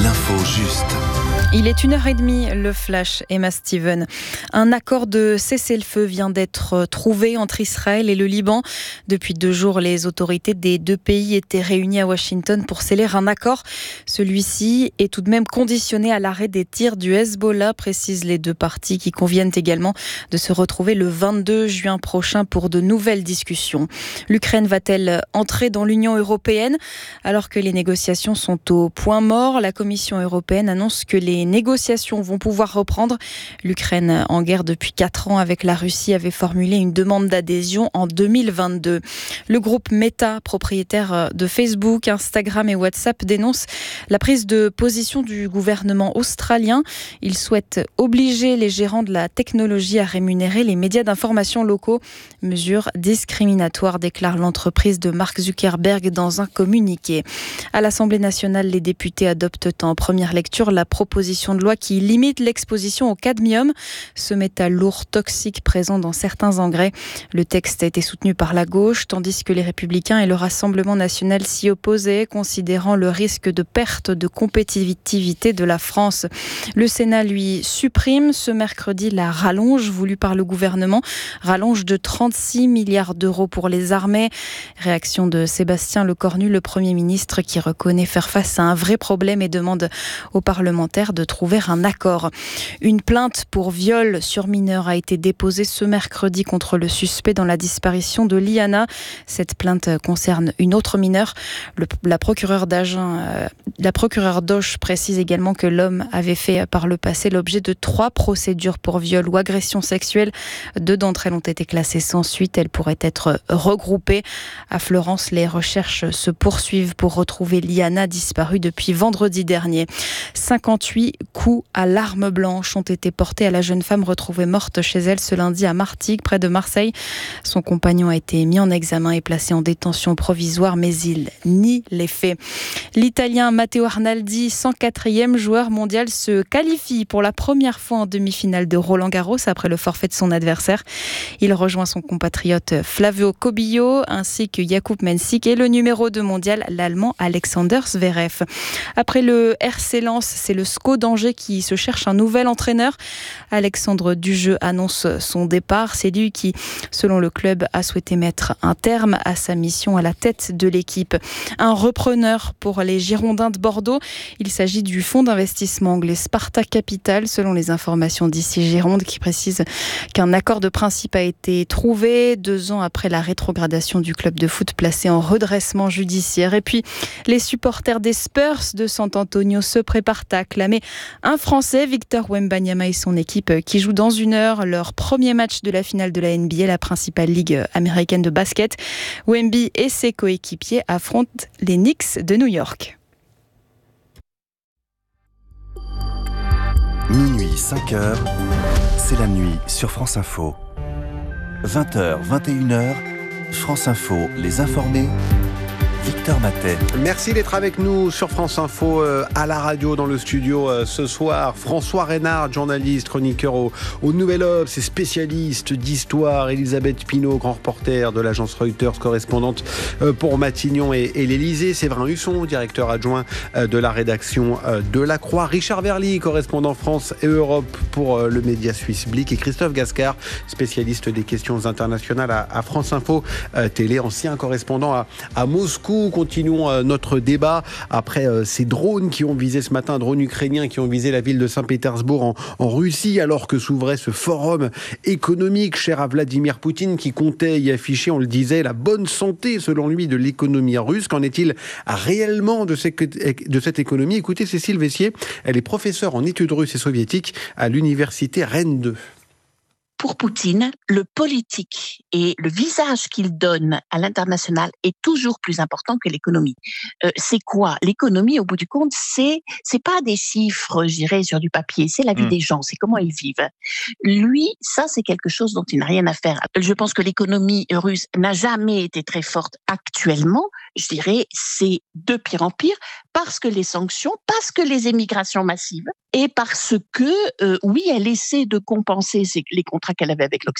l'info juste. Il est 1h30, le flash, Emma Steven. Un accord de cessez-le-feu vient d'être trouvé entre Israël et le Liban. Depuis 2 jours, les autorités des 2 pays étaient réunies à Washington pour sceller un accord. Celui-ci est tout de même conditionné à l'arrêt des tirs du Hezbollah, précisent les 2 parties, qui conviennent également de se retrouver le 22 juin prochain pour de nouvelles discussions. L'Ukraine va-t-elle entrer dans l'Union européenne ? Alors que les négociations sont au point mort, la Commission européenne annonce que les négociations vont pouvoir reprendre. L'Ukraine, en guerre depuis 4 ans avec la Russie, avait formulé une demande d'adhésion en 2022. Le groupe Meta, propriétaire de Facebook, Instagram et WhatsApp, dénonce la prise de position du gouvernement australien. Il souhaite obliger les gérants de la technologie à rémunérer les médias d'information locaux. Mesure discriminatoire, déclare l'entreprise de Mark Zuckerberg dans un communiqué. À l'Assemblée nationale, les députés adoptent en première lecture la proposition de loi qui limite l'exposition au cadmium, ce métal lourd toxique présent dans certains engrais. Le texte a été soutenu par la gauche, tandis que les Républicains et le Rassemblement national s'y opposaient, considérant le risque de perte de compétitivité de la France. Le Sénat, lui, supprime ce mercredi la rallonge voulue par le gouvernement, rallonge de 36 milliards d'euros pour les armées. Réaction de Sébastien Lecornu, le Premier ministre, qui reconnaît faire face à un vrai problème et demande aux parlementaires de trouver un accord. Une plainte pour viol sur mineur a été déposée ce mercredi contre le suspect dans la disparition de Liana. Cette plainte concerne une autre mineure. La procureure d'Auch précise également que l'homme avait fait par le passé l'objet de 3 procédures pour viol ou agression sexuelle. 2 d'entre elles ont été classées sans suite. Elles pourraient être regroupées. À Florence, les recherches se poursuivent pour retrouver Liana, disparue depuis vendredi dernier. 58 coups à l'arme blanche ont été portés à la jeune femme retrouvée morte chez elle ce lundi à Martigues, près de Marseille. Son compagnon a été mis en examen et placé en détention provisoire, mais il nie les faits. L'Italien Matteo Arnaldi, 104e joueur mondial, se qualifie pour la première fois en demi-finale de Roland-Garros après le forfait de son adversaire. Il rejoint son compatriote Flavio Cobillo ainsi que Jakub Mensik et le numéro 2 mondial, l'Allemand Alexander Zverev. Après le RC Lens, c'est le SCO d'Angers qui se cherche un nouvel entraîneur. Alexandre Dujeu annonce son départ. C'est lui qui, selon le club, a souhaité mettre un terme à sa mission à la tête de l'équipe. Un repreneur pour les Girondins de Bordeaux. Il s'agit du fonds d'investissement anglais Sparta Capital, selon les informations d'ici Gironde, qui précise qu'un accord de principe a été trouvé 2 ans après la rétrogradation du club de foot placé en redressement judiciaire. Et puis, les supporters des Spurs de Sant Antonio se préparent à acclamer un Français, Victor Wembanyama, et son équipe qui jouent dans 1 heure leur premier match de la finale de la NBA, la principale ligue américaine de basket. Wemby et ses coéquipiers affrontent les Knicks de New York. Minuit, 5h, c'est la nuit sur France Info. 20h, 21h, France Info, les informés. Victor Matet. Merci d'être avec nous sur France Info, à la radio, dans le studio ce soir. François Reynard, journaliste, chroniqueur au Nouvel Obs, et spécialiste d'histoire. Elisabeth Pinault, grand reporter de l'agence Reuters, correspondante pour Matignon et l'Élysée. Séverin Husson, directeur adjoint de la rédaction de La Croix. Richard Verly, correspondant France et Europe pour le média suisse Blick. Et Christophe Gascard, spécialiste des questions internationales à France Info Télé, ancien correspondant à Moscou. Continuons notre débat après ces drones qui ont visé ce matin, drones ukrainiens qui ont visé la ville de Saint-Pétersbourg en Russie, alors que s'ouvrait ce forum économique cher à Vladimir Poutine, qui comptait y afficher, on le disait, la bonne santé selon lui de l'économie russe. Qu'en est-il réellement de cette économie ? Écoutez Cécile Vessier, elle est professeure en études russes et soviétiques à l'université Rennes 2. Pour Poutine, le politique et le visage qu'il donne à l'international est toujours plus important que l'économie. C'est quoi ? L'économie, au bout du compte, c'est pas des chiffres, je dirais, sur du papier, c'est la vie des gens, c'est comment ils vivent. Lui, ça, c'est quelque chose dont il n'a rien à faire. Je pense que l'économie russe n'a jamais été très forte actuellement. Je dirais, c'est de pire en pire, parce que les sanctions, parce que les émigrations massives, et parce que, oui, elle essaie de compenser les contrats qu'elle avait avec l'Occident,